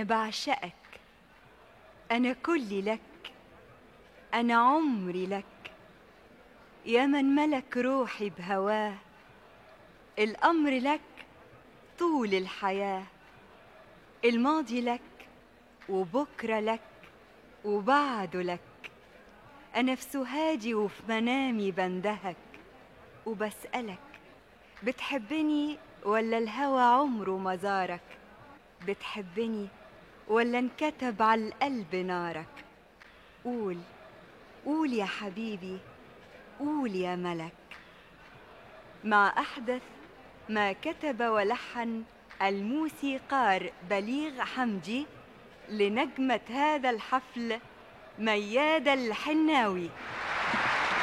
بعشقك، أنا كلي لك، أنا عمري لك، يا من ملك روحي بهواه، الأمر لك طول الحياة، الماضي لك وبكرة لك وبعده لك، أنا في سهادي وفي منامي بندهك وبسألك، بتحبني ولا الهوى عمره ما زارك؟ بتحبني ولا انكتب على القلب نارك؟ قول، قول يا حبيبي، قول يا ملك. مع أحدث ما كتب ولحن الموسيقار بليغ حمدي لنجمة هذا الحفل ميادة الحناوي.